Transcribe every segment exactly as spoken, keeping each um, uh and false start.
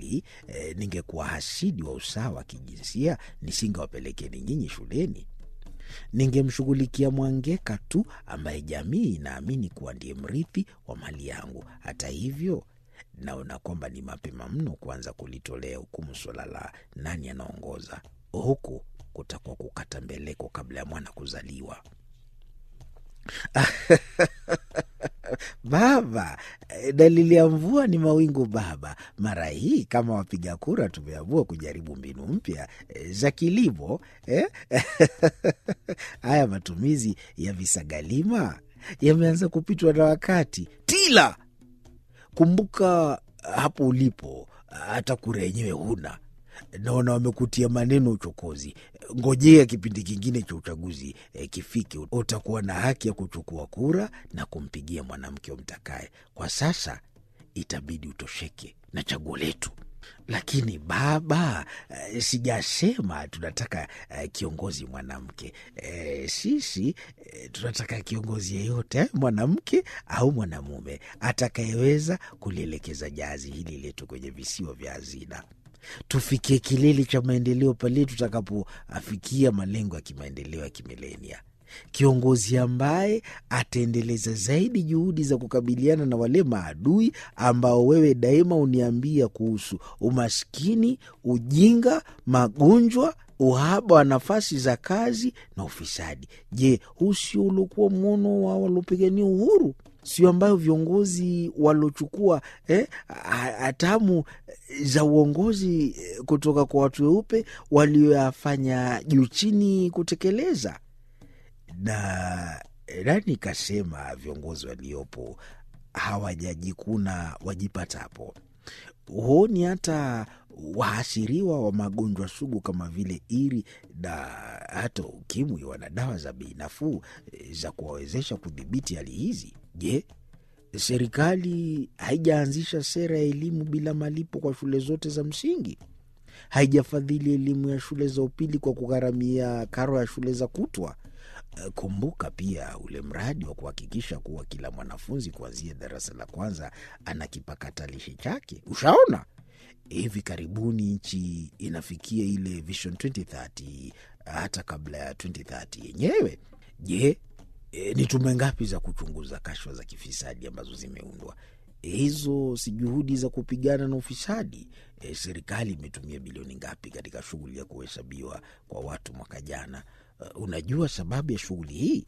kweli e, ningekuwa hasidi wa usawa kijinsia nisingewapelekeni nyinyi shuleni. Ningemshughulikia Mwangeka tu ambaye jamii inaamini kuwa ndiye mrithi wa mali yangu. Hata hivyo, naona kwamba ni mapema mno kuanza kulitolea hukumu swala la nani anaongoza. Huku kutakuwa kukata mbeleko kabla ya mwana kuzaliwa. Baba, dalili ya mvua ni mawingu baba. Mara hii kama wapiga kura tumeamua kujaribu mbinu mpya e, za kilimo eh? Haya matumizi ya visagalima yameanza kupitwa na wakati. Tila, kumbuka hapo ulipo, hata kura yenyewe huna. Naona wamekutia maneno uchokozi. Ngojea kipindi kingine cha uchaguzi e, kifike, utakuwa na haki ya kuchukua kura na kumpigia mwanamke umtakaye. Kwa sasa itabidi utosheke na chaguo letu. Lakini baba, e, sijasema tunataka e, kiongozi mwanamke. E, sisi e, tunataka kiongozi yeyote, mwanamke au mwanamume, atakayeweza kulielekeza jahazi hili letu kwenye visiwa vya hazina. Tufikie kilele cha maendeleo pale tutakapoafikia malengo ya kimaendeleo ya kimilenia. Kiongozi ambaye ataendeleza zaidi juhudi za kukabiliana na wale maadui ambao wewe daima uniambia kuhusu: umaskini, ujinga, magonjwa, uhaba wa nafasi za kazi na ufisadi. Je, huu sio uliokuwa mwono wa walopigania uhuru? Sio ambayo viongozi walochukua eh, hatamu za uongozi kutoka kwa watu weupe walioyafanya juu chini kutekeleza? Na nani kasema viongozi waliopo hawajajikuna wajipatapo? Huoni hata wahasiriwa wa magonjwa sugu kama vile iri na hata ukimwi wana dawa za bei nafuu za kuwawezesha kudhibiti hali hizi? Je, serikali haijaanzisha sera ya elimu bila malipo kwa shule zote za msingi? Haijafadhili elimu ya shule za upili kwa kugharamia karo ya shule za kutwa? Kumbuka pia ule mradi wa kuhakikisha kuwa kila mwanafunzi kuanzia darasa la kwanza ana kipakatalishi chake. Ushaona? Hivi karibuni nchi inafikia ile Vision twenty thirty hata kabla ya twenty thirty yenyewe. Je, e, ni tume ngapi za kuchunguza kashfa za kifisadi ambazo zimeundwa? E, hizo si juhudi za kupigana na ufisadi? E, serikali imetumia bilioni ngapi katika shughuli ya kuhesabiwa kwa watu mwaka jana? Uh, unajua sababu ya shughuli hii?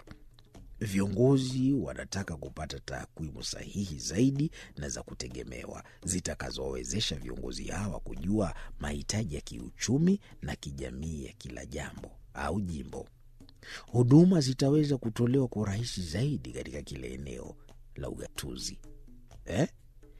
Viongozi wanataka kupata takwimu sahihi zaidi na za kutegemewa zitakazowezesha viongozi hawa kujua mahitaji ya kiuchumi na kijamii ya kila jambo au jimbo. Huduma zitaweza kutolewa kwa urahisi zaidi katika kile eneo la ugatuzi. Eh?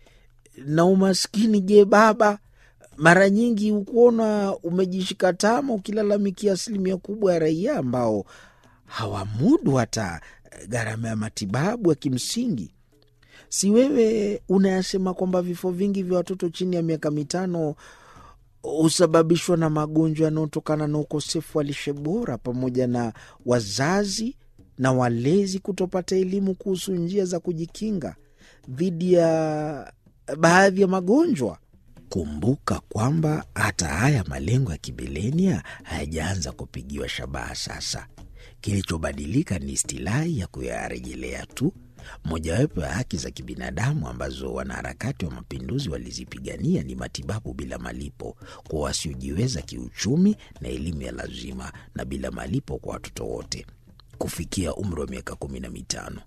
Na umaskini je baba? Mara nyingi ukuona umejishika tama ukilalamikia asilimia kubwa ya raia ambao hawamudu hata gharama ya matibabu ya kimsingi. Si wewe unayasema kwamba vifo vingi vya watoto chini ya miaka mitano husababishwa na magonjwa yanayotokana na ukosefu wa lishe bora pamoja na wazazi na walezi kutopata elimu kuhusu njia za kujikinga dhidi ya baadhi ya magonjwa? Kumbuka kwamba hata haya malengo ya kimilenia hayajaanza kupigiwa shabaha sasa. Kilichobadilika ni istilahi ya kuyarejelea tu. Mojawapo ya haki za kibinadamu ambazo wanaharakati wa mapinduzi walizipigania ni matibabu bila malipo kwa wasiojiweza kiuchumi na elimu ya lazima na bila malipo kwa watoto wote kufikia umri wa miaka kumi na mitano.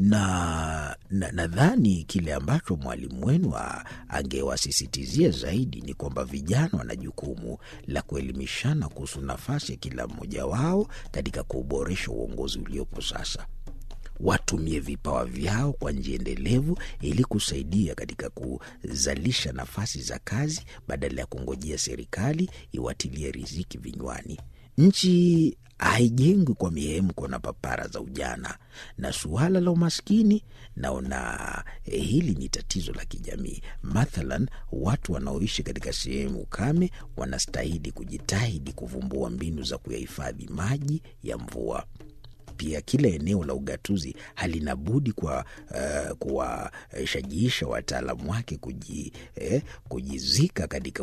Na nadhani na kile ambacho mwalimu wenu angewasisitizia zaidi ni kwamba vijana wana jukumu la kuelimishana kuhusu nafasi ya kila mmoja wao katika kuboresha uongozi uliopo sasa. Watumie vipawa vyao kwa njia endelevu ili kusaidia katika kuzalisha nafasi za kazi badala ya kungojea serikali iwatilie riziki vinywani. Nchi haijengwi kwa mihemko na papara za ujana. Na suala la umaskini, naona eh, hili ni tatizo la kijamii. Mathalan, watu wanaoishi katika sehemu kame wanastahili kujitahidi kuvumbua mbinu za kuyahifadhi maji ya mvua. Pia kila eneo la ugatuzi halina budi kwa uh, kuwashajiisha wataalamu wake kuji, eh, kujizika katika